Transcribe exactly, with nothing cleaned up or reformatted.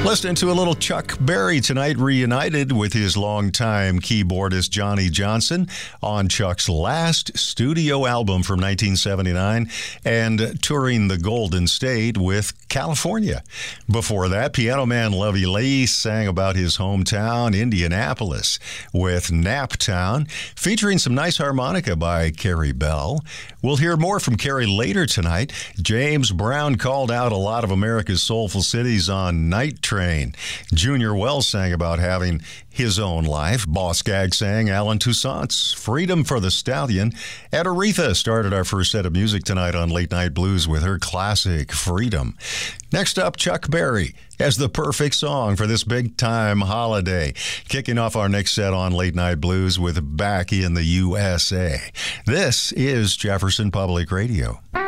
Listening to a little Chuck Berry tonight, reunited with his longtime keyboardist Johnny Johnson on Chuck's last studio album from nineteen seventy-nine and touring the Golden State with California. Before that, piano man Lovey Lee sang about his hometown, Indianapolis, with Naptown, featuring some nice harmonica by Carrie Bell. We'll hear more from Carrie later tonight. James Brown called out a lot of America's soulful cities on Night Train. Junior Wells sang about having his own life. Boss Gag sang Alan Toussaint's Freedom for the Stallion. And Aretha started our first set of music tonight on Late Night Blues with her classic Freedom. Next up, Chuck Berry as the perfect song for this big-time holiday. Kicking off our next set on Late Night Blues with Back in the U S A. This is Jefferson Public Radio.